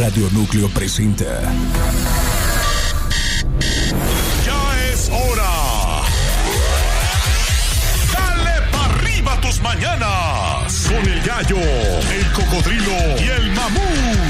Radio Núcleo presenta. Ya es hora. Dale pa' arriba tus mañanas. Con el gallo, el cocodrilo y el mamú.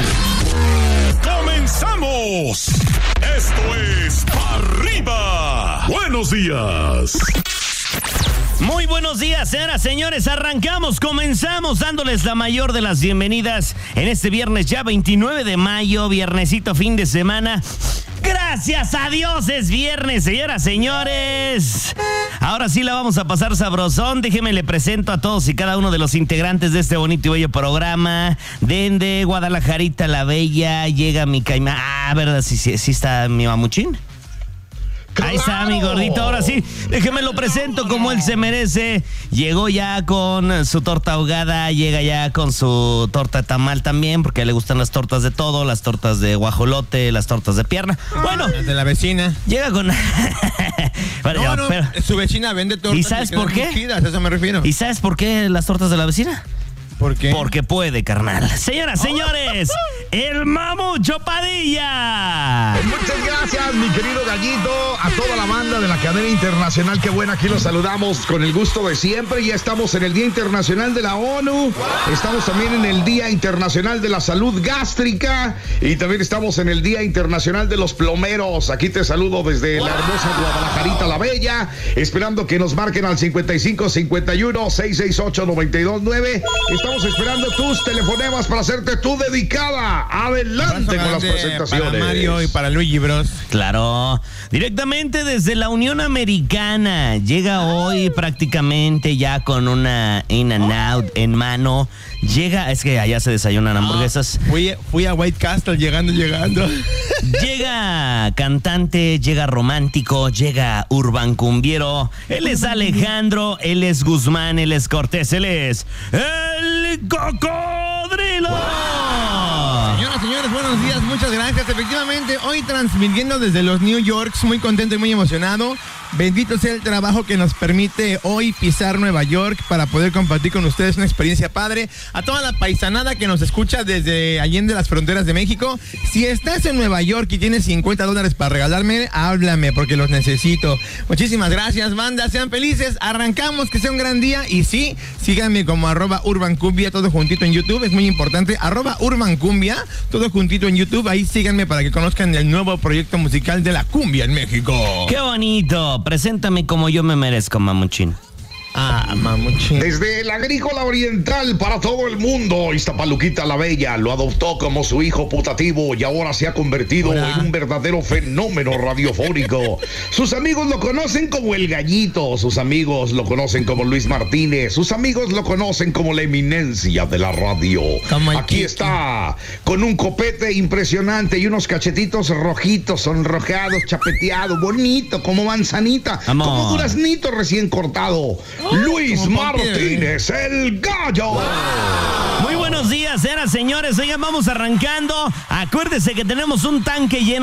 ¡Comenzamos! Esto es Pa' Arriba. Buenos días. Muy buenos días, señoras, señores. Comenzamos dándoles la mayor de las bienvenidas en este viernes ya 29 de mayo, viernesito fin de semana. Gracias a Dios es viernes, señoras, señores. Ahora sí la vamos a pasar sabrosón. Déjeme le presento a todos y cada uno de los integrantes de este bonito y bello programa. Dende, Guadalajarita la Bella, llega mi caimán. ¿Verdad? Sí está mi mamuchín. ¡Claro! Ahí está mi gordito, ahora sí, déjeme lo presento como él se merece. Llegó ya con su torta ahogada, llega ya con su torta de tamal también, porque a él le gustan las tortas de todo, las tortas de guajolote, las tortas de pierna. Bueno, las de la vecina. Llega con... Bueno, pero... su vecina vende tortas. ¿Y sabes por qué? Chidas, a eso me refiero. ¿Y sabes por qué las tortas de la vecina? ¿Por qué? Porque puede, carnal. Señoras, señores, el Mamucho Padilla. Muchas gracias, mi querido gallito, a toda la banda de la cadena internacional. Qué buena, aquí los saludamos con el gusto de siempre. Ya estamos en el Día Internacional de la ONU. Estamos también en el Día Internacional de la Salud Gástrica. Y también estamos en el Día Internacional de los Plomeros. Aquí te saludo desde la hermosa Guadalajarita la Bella, esperando que nos marquen al 5551-668-929. Estamos esperando tus telefonemas para hacerte tu dedicada. Adelante con las presentaciones. Para Mario y para Luigi Bros. Claro, directamente desde la Unión Americana. Llega hoy prácticamente ya con una In-N-Out en mano. Llega, es que allá se desayunan hamburguesas. Fui a White Castle llegando. Llega cantante, llega romántico, llega urban cumbiero. Él es Alejandro, él es Guzmán, él es Cortés, él es el Cocodrilo. Señoras, señores, buenos días, muchas gracias. Efectivamente, hoy transmitiendo desde los New Yorks, muy contento y muy emocionado. Bendito sea el trabajo que nos permite hoy pisar Nueva York para poder compartir con ustedes una experiencia padre. A toda la paisanada que nos escucha desde allende las fronteras de México, si estás en Nueva York y tienes $50 para regalarme, háblame porque los necesito. Muchísimas gracias, banda, sean felices, arrancamos, que sea un gran día. Y sí, síganme como @urbancumbia, todo juntito en YouTube, es muy importante, @urbancumbia, todo juntito en YouTube. Ahí síganme para que conozcan el nuevo proyecto musical de la cumbia en México. ¡Qué bonito! Preséntame como yo me merezco, mamuchín. Mamuchín. Desde la Agrícola Oriental para todo el mundo, Iztapaluquita la Bella lo adoptó como su hijo putativo y ahora se ha convertido en un verdadero fenómeno radiofónico. Sus amigos lo conocen como el Gallito, sus amigos lo conocen como Luis Martínez, sus amigos lo conocen como la eminencia de la radio. Aquí está, con un copete impresionante y unos cachetitos rojitos, sonrojados, chapeteados, bonito, como manzanita, como duraznito recién cortado. Luis Martínez, el Gallo. Muy buenos días, señoras, señores. Oigan, vamos arrancando. Acuérdese que tenemos un tanque lleno